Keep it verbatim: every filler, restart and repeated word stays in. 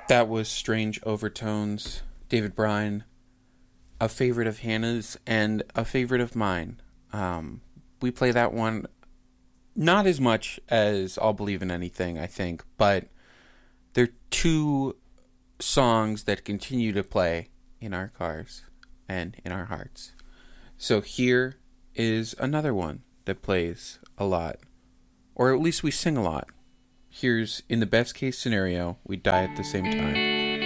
That was Strange Overtones, David Bryan, a favorite of Hannah's and a favorite of mine. Um, we play that one not as much as I'll Believe in Anything, I think, but they're two songs that continue to play in our cars and in our hearts. So here is another one that plays a lot, or at least we sing a lot. Here's In the Best Case Scenario, We Die at the Same Time.